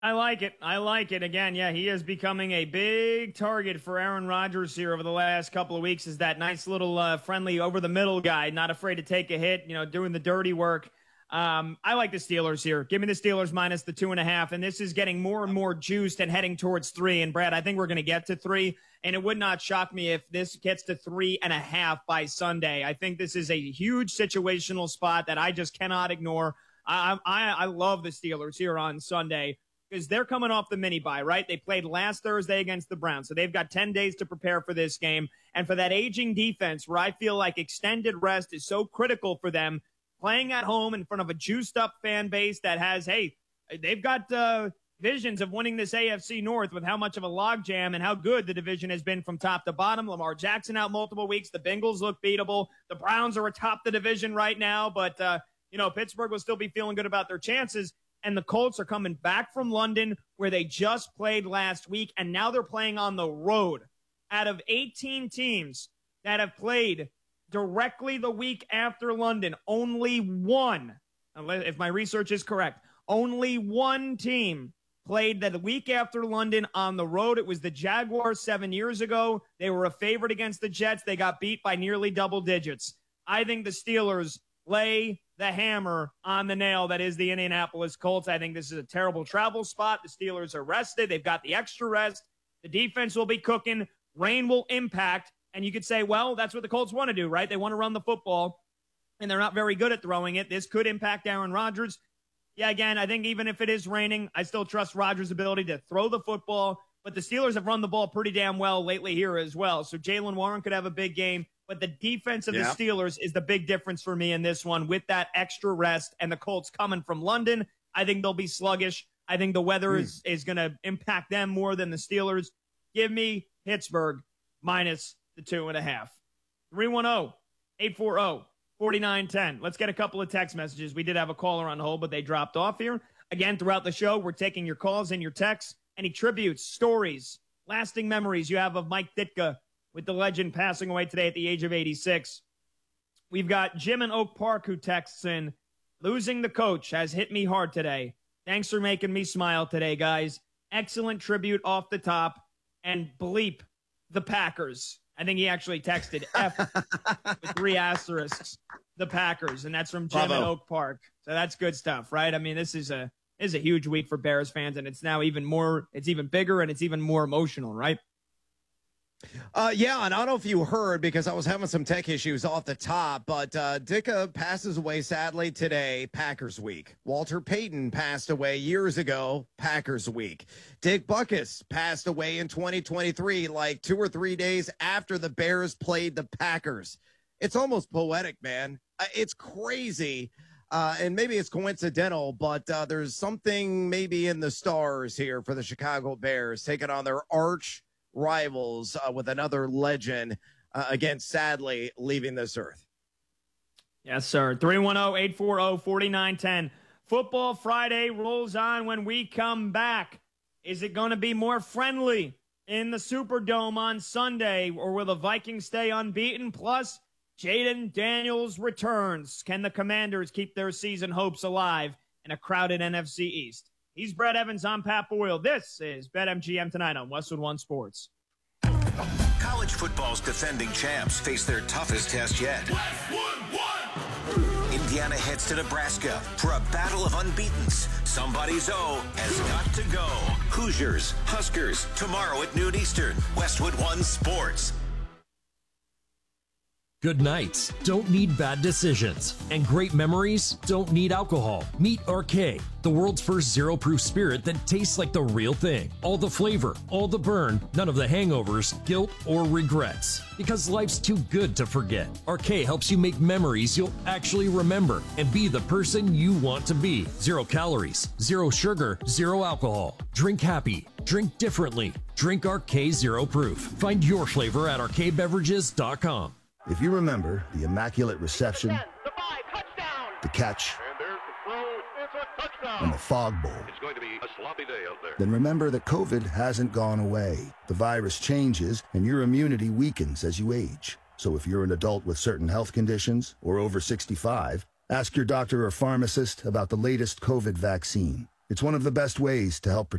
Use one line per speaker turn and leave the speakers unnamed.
I like it. I like it. Again, yeah, he is becoming a big target for Aaron Rodgers here over the last couple of weeks. Is that nice little friendly over-the-middle guy, not afraid to take a hit, doing the dirty work. I like the Steelers here. Give me the Steelers minus the 2.5, and this is getting more and more juiced and heading towards 3. And, Brad, I think we're going to get to 3, and it would not shock me if this gets to 3.5 by Sunday. I think this is a huge situational spot that I just cannot ignore. I love the Steelers here on Sunday, because they're coming off the mini-bye, right? They played last Thursday against the Browns, so they've got 10 days to prepare for this game. And for that aging defense, where I feel like extended rest is so critical for them, playing at home in front of a juiced-up fan base that has, they've got visions of winning this AFC North with how much of a logjam and how good the division has been from top to bottom. Lamar Jackson out multiple weeks. The Bengals look beatable. The Browns are atop the division right now, but, Pittsburgh will still be feeling good about their chances. And the Colts are coming back from London, where they just played last week, and now they're playing on the road. Out of 18 teams that have played directly the week after London, only one, if my research is correct, only one team played the week after London on the road. It was the Jaguars 7 years ago. They were a favorite against the Jets. They got beat by nearly double digits. I think the Steelers lay the hammer on the nail that is the Indianapolis Colts. I think this is a terrible travel spot. The Steelers are rested. They've got the extra rest. The defense will be cooking. Rain will impact. And you could say, well, that's what the Colts want to do, right? They want to run the football, and they're not very good at throwing it. This could impact Aaron Rodgers. Yeah, again, I think even if it is raining, I still trust Rodgers' ability to throw the football. But the Steelers have run the ball pretty damn well lately here as well. So Jaylen Warren could have a big game. But the defense of the Steelers is the big difference for me in this one, with that extra rest and the Colts coming from London. I think they'll be sluggish. I think the weather is going to impact them more than the Steelers. Give me Pittsburgh minus the 2.5. 310-840-4910. Let's get a couple of text messages. We did have a caller on hold, but they dropped off here. Again, throughout the show, we're taking your calls and your texts. Any tributes, stories, lasting memories you have of Mike Ditka, with the legend passing away today at the age of 86. We've got Jim in Oak Park who texts in, losing the coach has hit me hard today. Thanks for making me smile today, guys. Excellent tribute off the top. And bleep the Packers. I think he actually texted F with 3 asterisks, the Packers. And that's from Jim in Oak Park. So that's good stuff, right? I mean, this is a huge week for Bears fans, and it's now it's even bigger and it's even more emotional, right?
And I don't know if you heard, because I was having some tech issues off the top, but Ditka passes away sadly today, Packers week. Walter Payton passed away years ago, Packers week. Dick Butkus passed away in 2023, like 2 or 3 days after the Bears played the Packers. It's almost poetic, man. It's crazy. And maybe it's coincidental, but there's something maybe in the stars here for the Chicago Bears, taking on their arch rivals with another legend, again, sadly, leaving this earth.
Yes, sir. 310-840-4910. Football Friday rolls on when we come back. Is it going to be more friendly in the Superdome on Sunday, or will the Vikings stay unbeaten? Plus, Jaden Daniels returns. Can the Commanders keep their season hopes alive in a crowded NFC East? He's Brett Evans. I'm Pat Boyle. This is BetMGM tonight on Westwood One Sports.
College football's defending champs face their toughest test yet. Westwood One! Indiana heads to Nebraska for a battle of unbeatens. Somebody's O has got to go. Hoosiers, Huskers, tomorrow at noon Eastern. Westwood One Sports.
Good nights don't need bad decisions, and great memories don't need alcohol. Meet RK, the world's first zero-proof spirit that tastes like the real thing. All the flavor, all the burn, none of the hangovers, guilt, or regrets. Because life's too good to forget. RK helps you make memories you'll actually remember and be the person you want to be. 0 calories, 0 sugar, 0 alcohol. Drink happy. Drink differently. Drink RK Zero Proof. Find your flavor at rkbeverages.com.
If you remember the immaculate reception, the catch, and the fog bowl,
it's going to be a sloppy day out there.
Then remember that COVID hasn't gone away. The virus changes, and your immunity weakens as you age. So if you're an adult with certain health conditions or over 65, ask your doctor or pharmacist about the latest COVID vaccine. It's one of the best ways to help